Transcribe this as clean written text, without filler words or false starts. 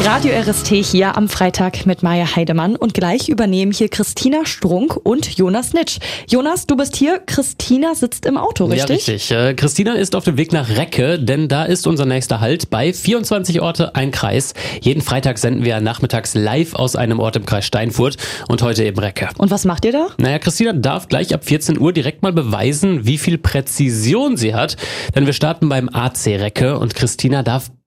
Radio RST hier am Freitag mit Maja Heidemann und gleich übernehmen hier Christina Strunk und Jonas Nitsch. Jonas, du bist hier, Christina sitzt im Auto, richtig? Ja, richtig. Christina ist auf dem Weg nach Recke, denn da ist unser nächster Halt bei 24 Orte, ein Kreis. Jeden Freitag senden wir nachmittags live aus einem Ort im Kreis Steinfurt und heute eben Recke. Und was macht ihr da? Naja, Christina darf gleich ab 14 Uhr direkt mal beweisen, wie viel Präzision sie hat, denn wir starten beim AC Recke und Christina darf